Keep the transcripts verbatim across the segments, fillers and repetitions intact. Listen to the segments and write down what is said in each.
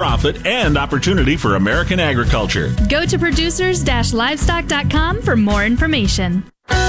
profit and opportunity for American agriculture. Go to producers dash livestock dot com for more information.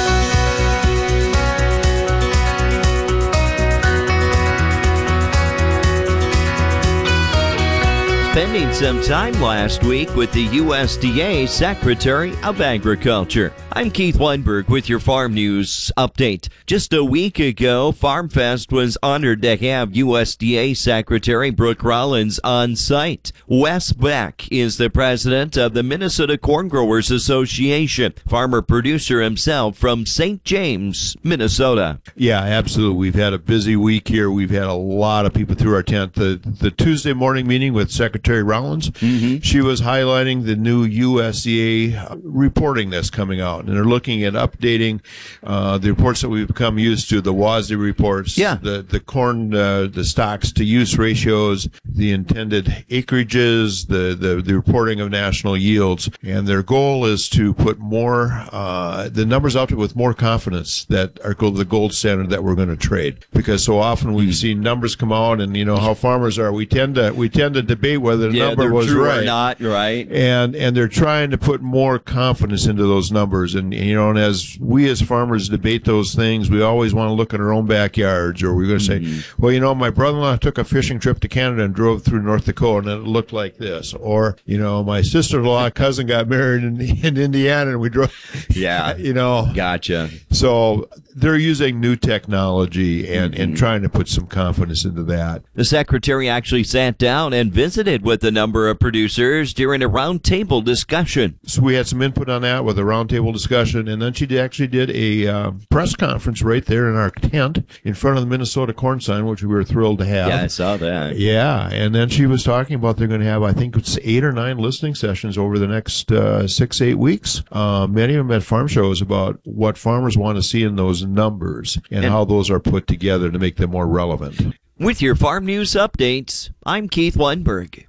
Spending some time last week with the U S D A Secretary of Agriculture. I'm Keith Weinberg with your Farm News Update. Just a week ago, FarmFest was honored to have U S D A Secretary Brooke Rollins on site. Wes Beck is the president of the Minnesota Corn Growers Association, farmer producer himself from Saint James, Minnesota. Yeah, absolutely. We've had a busy week here. We've had a lot of people through our tent. The, the Tuesday morning meeting with Secretary Rollins, mm-hmm. she was highlighting the new U S D A reporting that's coming out. And they're looking at updating uh, the reports that we've become used to, the W A S D reports, yeah. the, the corn, uh, the stocks to use ratios, the intended acreages, the, the, the reporting of national yields. And their goal is to put more, uh, the numbers out there with more confidence that are the gold standard that we're going to trade. Because so often we've seen numbers come out, and you know how farmers are. We tend to, we tend to debate whether the yeah, number was true right or not, right? And and they're trying to put more confidence into those numbers. And you know, and as we as farmers debate those things, we always want to look at our own backyards, or we're going to mm-hmm. say, well, you know, my brother-in-law took a fishing trip to Canada and drove through North Dakota, and it looked like this. Or you know, my sister-in-law cousin got married in, in Indiana, and we drove. Yeah, you know, gotcha. So they're using new technology and mm-hmm. and trying to put some confidence into that. The secretary actually sat down and visited with a number of producers during a roundtable discussion. So we had some input on that with a roundtable discussion, and then she did, actually did a uh, press conference right there in our tent in front of the Minnesota corn sign, which we were thrilled to have. Yeah, I saw that. Yeah, and then she was talking about they're going to have, I think it's eight or nine listening sessions over the next uh, six, eight weeks. Uh, many of them at farm shows about what farmers want to see in those numbers and, and how those are put together to make them more relevant. With your Farm News Updates, I'm Keith Weinberg.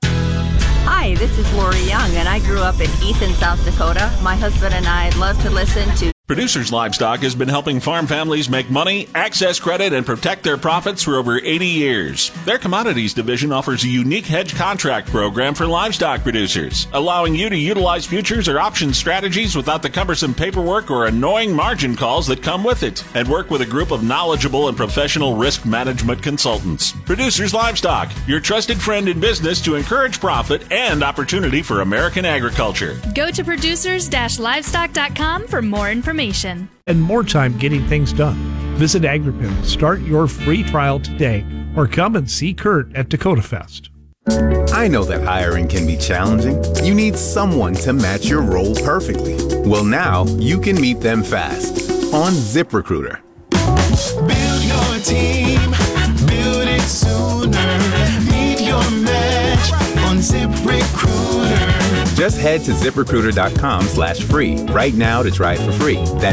Hi, this is Lori Young, and I grew up in Ethan, South Dakota. My husband and I love to listen to Producers Livestock has been helping farm families make money, access credit, and protect their profits for over eighty years. Their commodities division offers a unique hedge contract program for livestock producers, allowing you to utilize futures or option strategies without the cumbersome paperwork or annoying margin calls that come with it, and work with a group of knowledgeable and professional risk management consultants. Producers Livestock, your trusted friend in business to encourage profit and opportunity for American agriculture. Go to producers dash livestock dot com for more information. And more time getting things done. Visit Agripin, start your free trial today, or come and see Kurt at Dakota Fest. I know that hiring can be challenging. You need someone to match your role perfectly. Well, now you can meet them fast on ZipRecruiter. Build your team, build it sooner. Meet your match on ZipRecruiter. Just head to ZipRecruiter dot com slash free right now to try it for free. That's